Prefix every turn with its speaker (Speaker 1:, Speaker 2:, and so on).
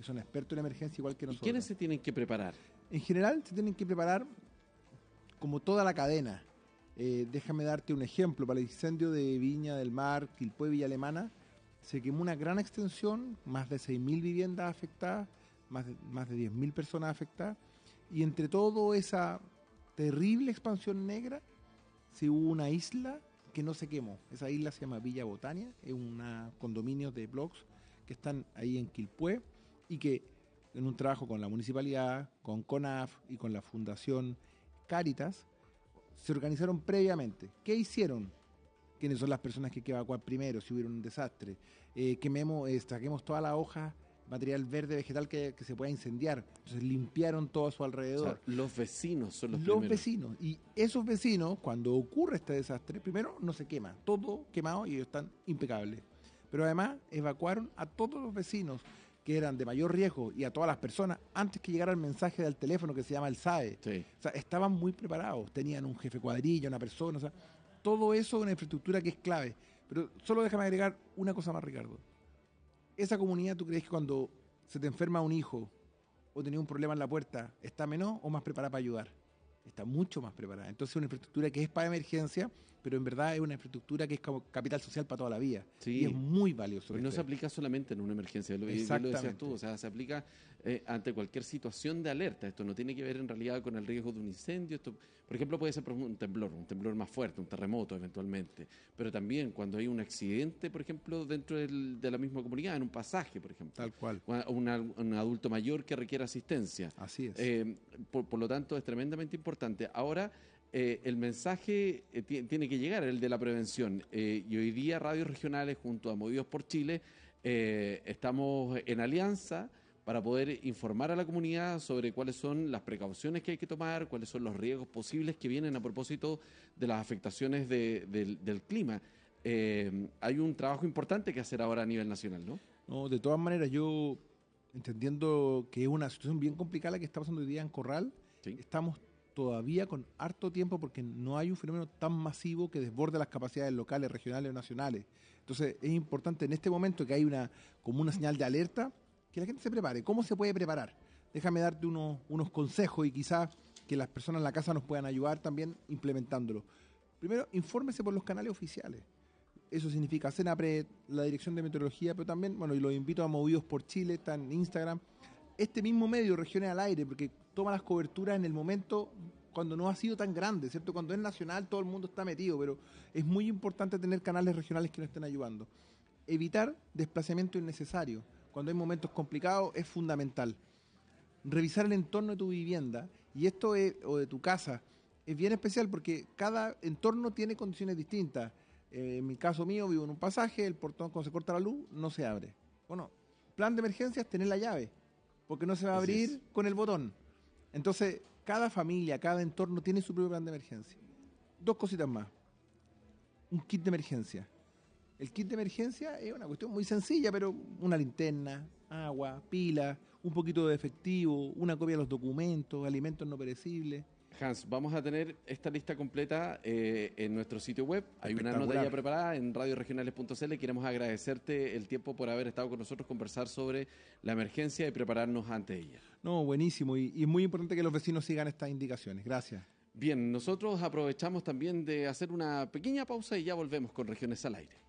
Speaker 1: son expertos en emergencia igual que
Speaker 2: ¿Y
Speaker 1: nosotros.
Speaker 2: quiénes se tienen que preparar?
Speaker 1: En general se tienen que preparar como toda la cadena. Déjame darte un ejemplo. Para el incendio de Viña del Mar, Quilpué, Villa Alemana, se quemó una gran extensión, más de 6.000 viviendas afectadas, más de 10.000 personas afectadas, y entre todo esa terrible expansión negra, se hubo una isla que no se quemó. Esa isla se llama Villa Botania, es una condominio de blogs que están ahí en Quilpué y que en un trabajo con la municipalidad, con CONAF y con la Fundación Cáritas, se organizaron previamente. ¿Qué hicieron? ¿Quiénes son las personas que hay que evacuar primero si hubiera un desastre? Saquemos toda la hoja, material verde vegetal que se pueda incendiar. Entonces limpiaron todo a su alrededor.
Speaker 2: O sea, los vecinos son los
Speaker 1: Los
Speaker 2: primeros.
Speaker 1: vecinos. Y esos vecinos, cuando ocurre este desastre, primero no se quema. Todo quemado y ellos están impecables. Pero además evacuaron a todos los vecinos que eran de mayor riesgo y a todas las personas antes que llegara el mensaje del teléfono que se llama el SAE.
Speaker 2: Sí.
Speaker 1: O sea, estaban muy preparados. Tenían un jefe cuadrilla, una persona. O sea, todo eso es una infraestructura que es clave. Pero solo déjame agregar una cosa más, Ricardo. Esa comunidad, ¿tú crees que cuando se te enferma un hijo o tenía un problema en la puerta, está menos o más preparada para ayudar? Está mucho más preparada. Entonces es una infraestructura que es para emergencia, pero en verdad es una infraestructura que es como capital social para toda la vida.
Speaker 2: Sí.
Speaker 1: Y es muy valioso.
Speaker 2: Y no se aplica solamente en una emergencia, bien lo decías tú, o sea, se aplica ante cualquier situación de alerta. Esto no tiene que ver en realidad con el riesgo de un incendio. Esto, por ejemplo, puede ser un temblor más fuerte, un terremoto eventualmente, pero también cuando hay un accidente, por ejemplo, dentro de la misma comunidad, en un pasaje, por ejemplo.
Speaker 1: Tal cual.
Speaker 2: O un adulto mayor que requiere asistencia.
Speaker 1: Así es.
Speaker 2: Por lo tanto, es tremendamente importante. Ahora, el mensaje tiene que llegar, el de la prevención. Y hoy día radios regionales junto a Movidos por Chile estamos en alianza para poder informar a la comunidad sobre cuáles son las precauciones que hay que tomar, cuáles son los riesgos posibles que vienen a propósito de las afectaciones del clima. Hay un trabajo importante que hacer ahora a nivel nacional, ¿no?
Speaker 1: No, de todas maneras, yo entendiendo que es una situación bien complicada la que está pasando hoy día en Corral,
Speaker 2: Sí.
Speaker 1: estamos todavía con harto tiempo porque no hay un fenómeno tan masivo que desborde las capacidades locales, regionales o nacionales. Entonces es importante en este momento que hay como una señal de alerta, que la gente se prepare. ¿Cómo se puede preparar? Déjame darte unos consejos y quizás que las personas en la casa nos puedan ayudar también implementándolo. Primero, infórmese por los canales oficiales. Eso significa CENAPRED, la Dirección de Meteorología, pero también, bueno, y los invito a Movidos por Chile, está en Instagram. Este mismo medio, Regiones al Aire, porque toma las coberturas en el momento cuando no ha sido tan grande, ¿cierto? Cuando es nacional todo el mundo está metido, pero es muy importante tener canales regionales que nos estén ayudando. Evitar desplazamiento innecesario. Cuando hay momentos complicados es fundamental. Revisar el entorno de tu vivienda, y esto o de tu casa, es bien especial porque cada entorno tiene condiciones distintas. En mi caso mío, vivo en un pasaje, el portón cuando se corta la luz no se abre. Bueno, plan de emergencia es tener la llave, porque no se va a abrir con el botón. Entonces, cada familia, cada entorno tiene su propio plan de emergencia. Dos cositas más. Un kit de emergencia. El kit de emergencia es una cuestión muy sencilla, pero una linterna, agua, pila, un poquito de efectivo, una copia de los documentos, alimentos no perecibles.
Speaker 2: Hans, vamos a tener esta lista completa en nuestro sitio web. Hay una nota ya preparada en radioregionales.cl. Queremos agradecerte el tiempo por haber estado con nosotros, conversar sobre la emergencia y prepararnos ante ella.
Speaker 1: No, buenísimo. Y es muy importante que los vecinos sigan estas indicaciones. Gracias.
Speaker 2: Bien, nosotros aprovechamos también de hacer una pequeña pausa y ya volvemos con Regiones al Aire.